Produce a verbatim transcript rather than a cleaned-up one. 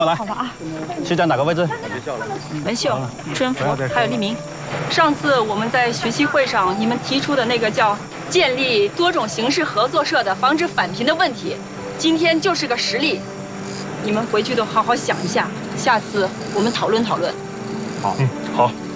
来， 好了啊， 西站哪个位置？ 文秀、春福还有立明。上次我们在学习会上，你们提出的那个叫建立多种形式合作社的防止返贫的问题，今天就是个实例。你们回去都好好想一下，下次我们讨论讨论。 好，嗯，好。